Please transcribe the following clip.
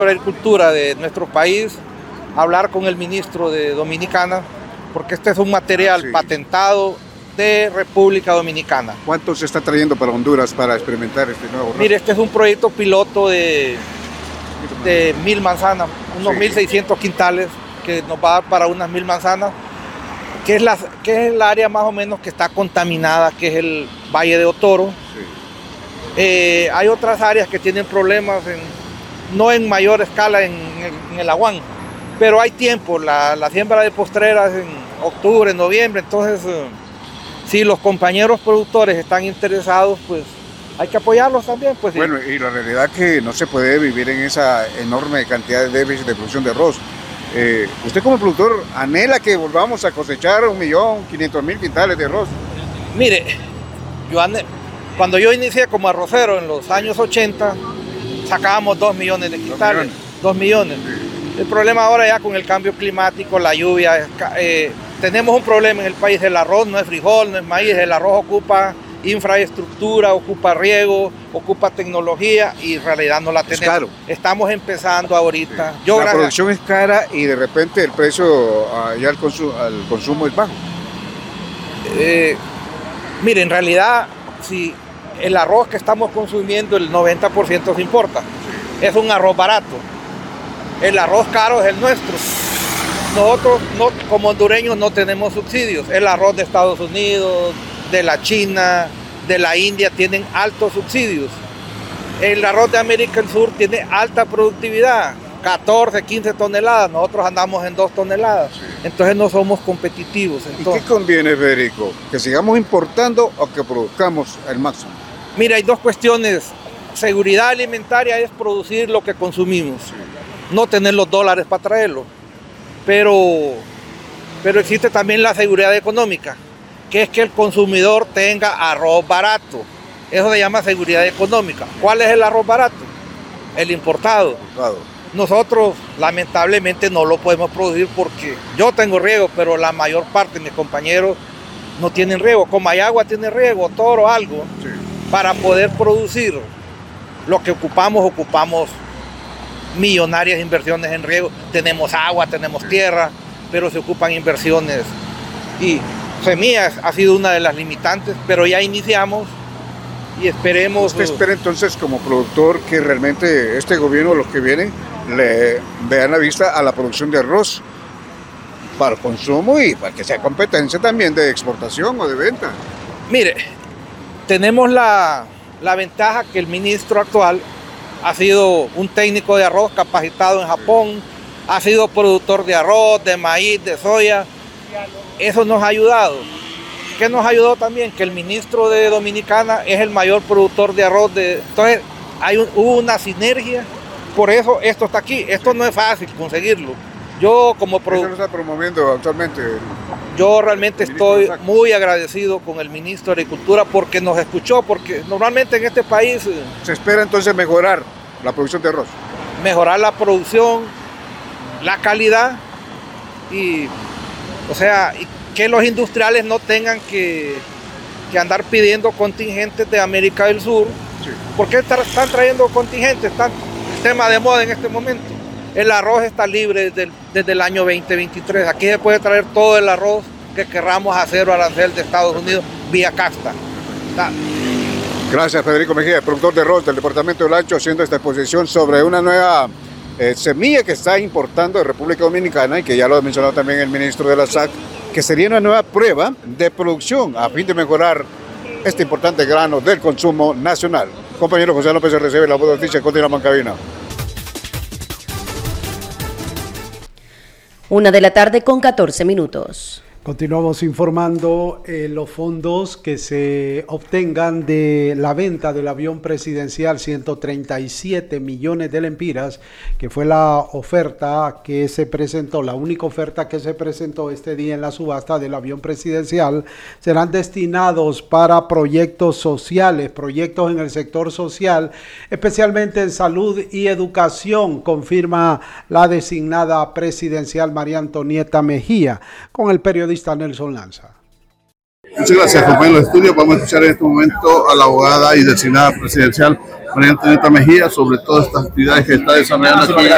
Agricultura de nuestro país, hablar con el ministro de Dominicana, porque este es un material patentado de República Dominicana. ¿Cuánto se está trayendo para Honduras para experimentar este nuevo arroz? Mire, este es un proyecto piloto de 1.000 manzanas, unos 1.600 quintales, que nos va a dar para unas 1.000 manzanas, que es el área más o menos que está contaminada, que es el Valle de Otoro. Hay otras áreas que tienen problemas, no en mayor escala en el Aguán, pero hay tiempo. La siembra de postreras en octubre, noviembre, entonces si los compañeros productores están interesados, pues hay que apoyarlos también. Pues, bueno, y la realidad es que no se puede vivir en esa enorme cantidad de déficit de producción de arroz. Usted como productor anhela que volvamos a cosechar 1.500.000 quintales de arroz. Mire, cuando yo inicié como arrocero en los años 80, sacábamos 2 millones de quintales. 2 millones. El problema ahora ya con el cambio climático, la lluvia, tenemos un problema en el país. El arroz no es frijol, no es maíz, el arroz ocupa infraestructura, ocupa riego, ocupa tecnología y en realidad no la tenemos. Es caro. Estamos empezando ahorita. La producción es cara y de repente el precio ya al consumo es bajo. Mire, en realidad, si el arroz que estamos consumiendo, el 90% se importa. Es un arroz barato. El arroz caro es el nuestro. Nosotros como hondureños no tenemos subsidios. El arroz de Estados Unidos, de la China, de la India tienen altos subsidios. El arroz de América del Sur tiene alta productividad, 14, 15 toneladas. Nosotros andamos en 2 toneladas. Entonces no somos competitivos. Entonces, ¿y qué conviene, Federico? ¿Que sigamos importando o que produzcamos el máximo? Mira, hay dos cuestiones. Seguridad alimentaria es producir lo que consumimos, no tener los dólares para traerlo. Pero existe también la seguridad económica, que es que el consumidor tenga arroz barato. Eso se llama seguridad económica. ¿Cuál es el arroz barato? El importado. Nosotros lamentablemente no lo podemos producir porque yo tengo riego, pero la mayor parte de mis compañeros no tienen riego. Comayagua tiene riego, Toro, algo. Para poder producir lo que ocupamos millonarias inversiones en riego. Tenemos agua, tenemos tierra, pero se ocupan inversiones. Y semillas ha sido una de las limitantes, pero ya iniciamos y esperemos. ¿Usted espera entonces como productor que realmente este gobierno, los que vienen, le vean la vista a la producción de arroz para consumo y para que sea competencia también de exportación o de venta? Mire, tenemos la ventaja que el ministro actual ha sido un técnico de arroz capacitado en Japón, ha sido productor de arroz, de maíz, de soya. Eso nos ha ayudado. ¿Qué nos ayudó también? Que el ministro de Dominicana es el mayor productor de arroz. Entonces hubo una sinergia, por eso esto está aquí. Esto no es fácil conseguirlo. Yo como productor... ¿Eso lo está promoviendo actualmente? Yo realmente estoy muy agradecido con el ministro de Agricultura porque nos escuchó, porque normalmente en este país... ¿Se espera entonces mejorar la producción de arroz? Mejorar la producción, la calidad y que los industriales no tengan que andar pidiendo contingentes de América del Sur. ¿Por qué están trayendo contingentes? Están tema de moda en este momento. El arroz está libre desde el año 2023. Aquí se puede traer todo el arroz que querramos a cero arancel de Estados Unidos vía casta. Gracias, Federico Mejía, productor de arroz del departamento del Ancho, haciendo esta exposición sobre una nueva semilla que está importando de República Dominicana y que ya lo ha mencionado también el ministro de la SAC, que sería una nueva prueba de producción a fin de mejorar este importante grano del consumo nacional. Compañero José López recibe la voz de noticia, continuamos en cabina. 1:14 p.m. Continuamos informando los fondos que se obtengan de la venta del avión presidencial, 137 millones de lempiras, que fue la oferta que se presentó, la única oferta que se presentó este día en la subasta del avión presidencial, serán destinados para proyectos sociales, proyectos en el sector social, especialmente en salud y educación, confirma la designada presidencial María Antonieta Mejía, con el periodista Nelson Lanza. Muchas gracias, compañeros de estudio. Vamos a escuchar en este momento a la abogada y designada presidencial María Antonieta Mejía sobre todas estas actividades que está desarrollando aquí